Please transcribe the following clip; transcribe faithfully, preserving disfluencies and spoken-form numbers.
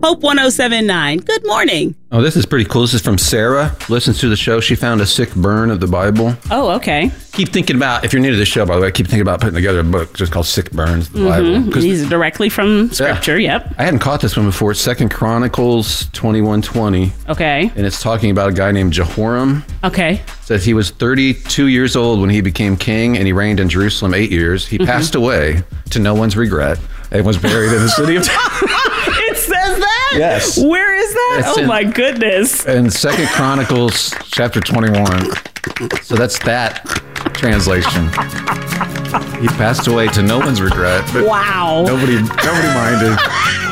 Hope one oh seven point nine. Good morning. Oh, this is pretty cool. This is from Sarah. Listens to the show. She found a sick burn of the Bible. Oh, okay. Keep thinking about, if you're new to the show, by the way, keep thinking about putting together a book just called Sick Burns of the Mm-hmm. Bible. These are directly from Scripture, Yeah. yep. I hadn't caught this one before. It's Second Chronicles twenty-one twenty. Okay. And it's talking about a guy named Jehoram. Okay. It says he was thirty-two years old when he became king, and he reigned in Jerusalem eight years. He mm-hmm. passed away to no one's regret and was buried in the city of... It says that? Yes. Where is that? It's oh, in, my goodness. In Second Chronicles chapter twenty-one. So that's that translation. He passed away to no one's regret. But wow. Nobody, nobody minded.